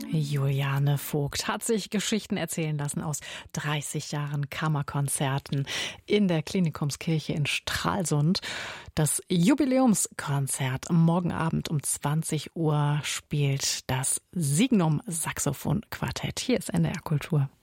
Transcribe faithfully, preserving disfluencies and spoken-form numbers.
Juliane Vogt hat sich Geschichten erzählen lassen aus dreißig Jahren Kammerkonzerten in der Klinikumskirche in Stralsund. Das Jubiläumskonzert morgen Abend um zwanzig Uhr spielt das Signum Saxophon Quartett. Hier ist N D R Kultur.